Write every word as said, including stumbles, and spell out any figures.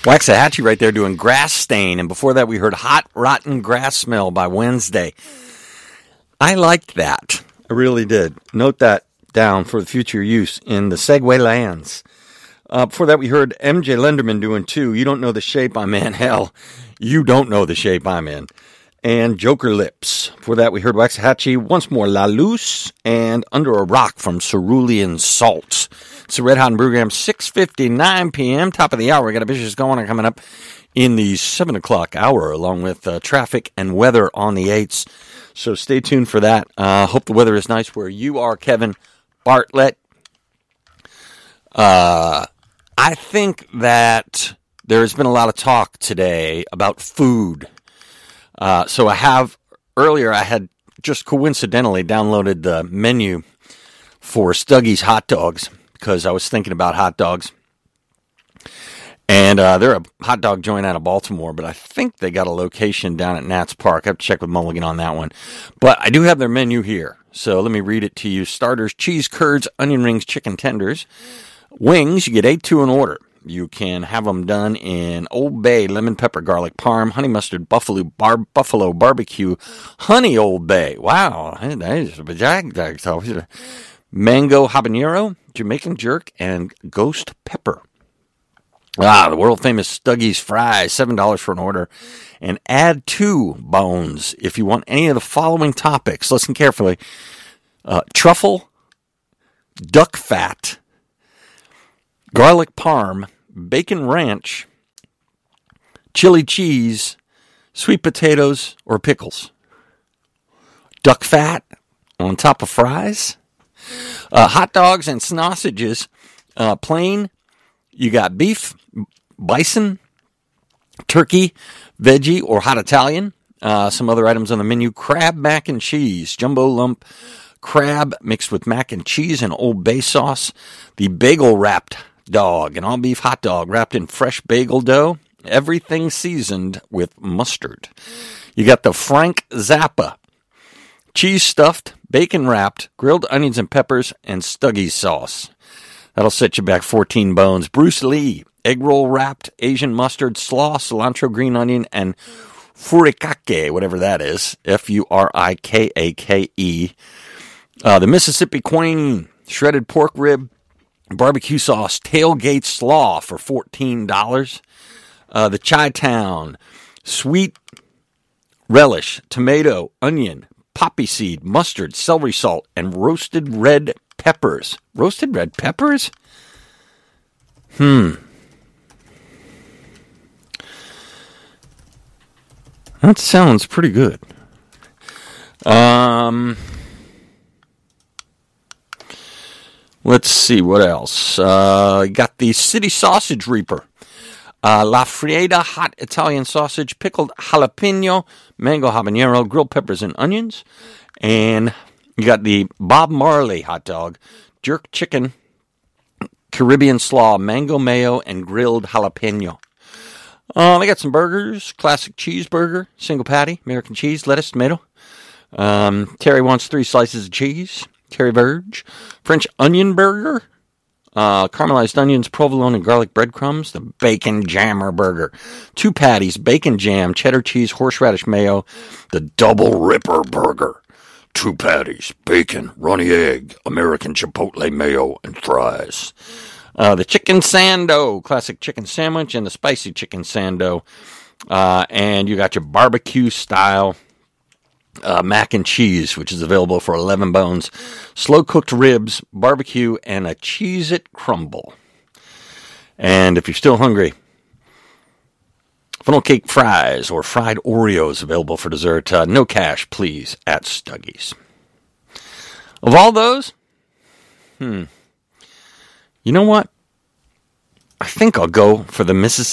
Waxahachie right there doing Grass Stain. And before that, we heard Hot Rotten Grass Smell by Wednesday. I liked that. I really did. Note that down for the future use in the Segway lands. Uh, before that, we heard M J Lenderman doing two. You Don't Know the Shape I'm In. Hell, you don't know the shape I'm in. And Joker Lips. Before that, we heard Waxahachie, once more La Luce, and Under a Rock from Cerulean Salt. It's the Red Hot and Brewgram, six fifty-nine p.m., top of the hour. We got a vicious going coming up in the seven o'clock hour, along with uh, traffic and weather on the eights. So stay tuned for that. Uh, hope the weather is nice where you are, Kevin Bartlett. Uh, I think that there's been a lot of talk today about food. Uh, so I have, earlier I had just coincidentally downloaded the menu for Stuggy's Hot Dogs because I was thinking about hot dogs. And uh, they're a hot dog joint out of Baltimore, but I think they got a location down at Nats Park. I have to check with Mulligan on that one. But I do have their menu here, so let me read it to you. Starters, cheese curds, onion rings, chicken tenders. Wings, you get eight two an order. You can have them done in Old Bay, lemon pepper, garlic parm, honey mustard, buffalo bar, buffalo barbecue, honey Old Bay. Wow, that is a jag. Mango habanero, Jamaican jerk, and ghost pepper. Ah, the world-famous Stuggy's Fries, seven dollars for an order. And add two bones if you want any of the following topics. Listen carefully. Uh, truffle, duck fat, garlic parm, bacon ranch, chili cheese, sweet potatoes, or pickles. Duck fat on top of fries. Uh, hot dogs and sausages, uh, plain. You got beef, bison, turkey, veggie, or hot Italian. Uh, some other items on the menu. Crab mac and cheese, jumbo lump crab mixed with mac and cheese and Old Bay sauce. The bagel wrapped dog, an all-beef hot dog wrapped in fresh bagel dough. Everything seasoned with mustard. You got the Frank Zappa, cheese stuffed, bacon wrapped, grilled onions and peppers, and Stuggy's sauce. That'll set you back fourteen bones. Bruce Lee, egg roll wrapped, Asian mustard, slaw, cilantro, green onion, and furikake, whatever that is. F U R I K A K E. Uh, the Mississippi Queen, shredded pork rib, barbecue sauce, tailgate slaw for fourteen dollars. Uh, the Chi-Town, sweet relish, tomato, onion, poppy seed, mustard, celery salt, and roasted red peppers. Roasted red peppers? Hmm. That sounds pretty good. Um, let's see what else. Uh, got the City Sausage Reaper. Uh, La Frieda hot Italian sausage, pickled jalapeno, mango habanero, grilled peppers and onions. And you got the Bob Marley hot dog, jerk chicken, Caribbean slaw, mango mayo, and grilled jalapeno. Um, I got some burgers, classic cheeseburger, single patty, American cheese, lettuce, tomato. Um, Terry wants three slices of cheese, Terry Verge. French onion burger, uh, caramelized onions, provolone, and garlic breadcrumbs. The bacon jammer burger. Two patties, bacon jam, cheddar cheese, horseradish mayo. The double ripper burger. Two patties, bacon, runny egg, American chipotle mayo, and fries. Uh, the chicken sando, classic chicken sandwich, and the spicy chicken sando. Uh, and you got your barbecue style uh, mac and cheese, which is available for eleven bones. Slow cooked ribs, barbecue, and a Cheez-It crumble. And if you're still hungry, funnel cake fries or fried Oreos available for dessert. Uh, no cash, please, at Stuggy's. Of all those, hmm, you know what? I think I'll go for the Mississippi